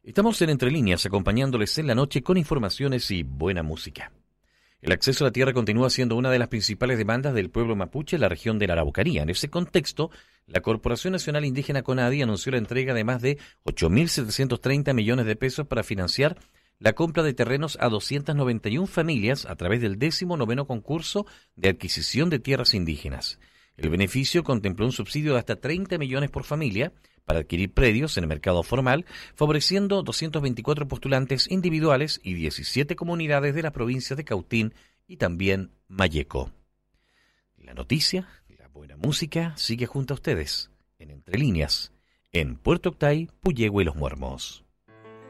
Estamos en Entre Líneas, acompañándoles en la noche con informaciones y buena música. El acceso a la tierra continúa siendo una de las principales demandas del pueblo mapuche en la región de la Araucanía. En ese contexto, la Corporación Nacional Indígena CONADI anunció la entrega de más de 8.730 millones de pesos para financiar la compra de terrenos a 291 familias a través del 19º concurso de adquisición de tierras indígenas. El beneficio contempló un subsidio de hasta 30 millones por familia para adquirir predios en el mercado formal, favoreciendo 224 postulantes individuales y 17 comunidades de las provincias de Cautín y también Malleco. La noticia, la buena música, sigue junto a ustedes, en Entre Líneas, en Puerto Octay, Puyehue y Los Muermos.